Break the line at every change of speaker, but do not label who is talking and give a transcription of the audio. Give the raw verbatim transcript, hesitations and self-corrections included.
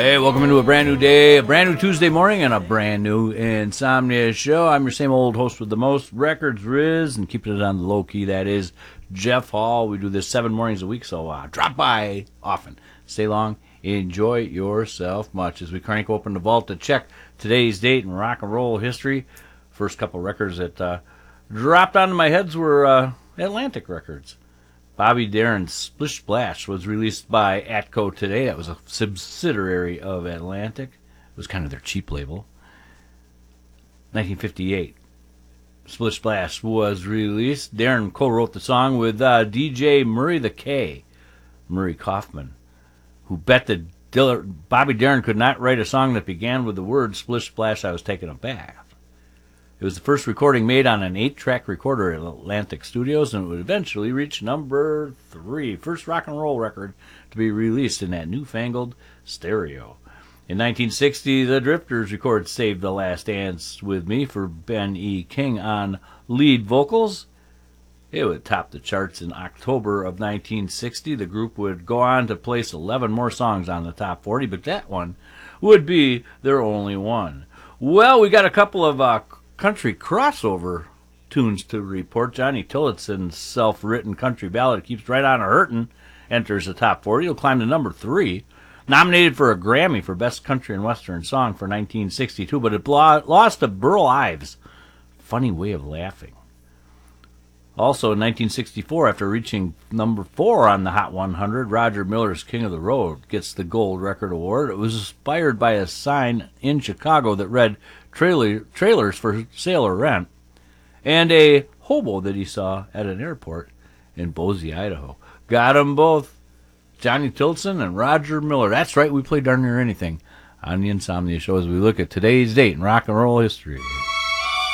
Hey, welcome into a brand new day, a brand new Tuesday morning, and a brand new Insomnia show. I'm your same old host with the most records, Riz, and keeping it on the low key, that is Jeff Hall. We do this seven mornings a week, so uh, drop by often. Stay long, enjoy yourself much as we crank open the vault to check today's date in rock and roll history. First couple records that uh, dropped onto my heads were uh, Atlantic records. Bobby Darin's Splish Splash was released by Atco today. That was a subsidiary of Atlantic. It was kind of their cheap label. nineteen fifty-eight, Splish Splash was released. Darin co-wrote the song with uh, D J Murray the K, Murray Kaufman, who bet that Diller, Bobby Darin could not write a song that began with the word Splish Splash, I was taking a bath. It was the first recording made on an eight-track recorder at Atlantic Studios, and it would eventually reach number three, first rock and roll record to be released in that newfangled stereo. In nineteen sixty, the Drifters recorded Save the Last Dance with Me for Ben E. King on lead vocals. It would top the charts in October of nineteen sixty. The group would go on to place eleven more songs on the top forty, but that one would be their only one. Well, we got a couple of uh, country crossover tunes to report. Johnny Tillotson's self-written country ballad, Keeps Right On A-Hurtin', enters the top forty. It'll climb to number three. Nominated for a Grammy for Best Country and Western Song for nineteen sixty-two, but it lost to Burl Ives' Funny Way of Laughing. Also in nineteen sixty-four, after reaching number four on the Hot one hundred, Roger Miller's King of the Road gets the Gold Record Award. It was inspired by a sign in Chicago that read, Trailer, trailers for sale or rent, and a hobo that he saw at an airport in Boise, Idaho. Got them both, Johnny Tillotson and Roger Miller. That's right, we play darn near anything on the Insomnia Show as we look at today's date in rock and roll history.